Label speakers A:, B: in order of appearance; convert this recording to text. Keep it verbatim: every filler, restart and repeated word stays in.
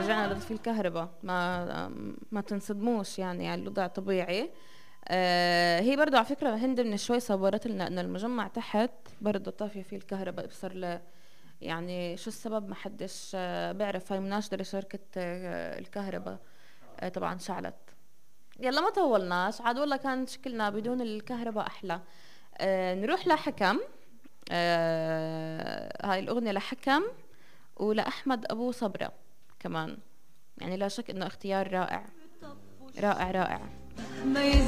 A: رجعنا لطفي الكهرباء، ما ما تنصدموش يعني على الوضع طبيعي. آه هي برضو على فكرة هند من شوي صورت لنا انه المجمع تحت برضو طافية فيه الكهرباء، ابصر له يعني شو السبب ما حدش آه بيعرف. هاي مناشدة لشركة آه الكهرباء آه طبعا شعلت. يلا ما طولناش عاد، والله كان شكلنا بدون الكهرباء احلى. آه نروح لحكم. آه هاي الاغنية لحكم ولأحمد ابو صبرة كمان، يعني لا شك انه اختيار رائع رائع رائع.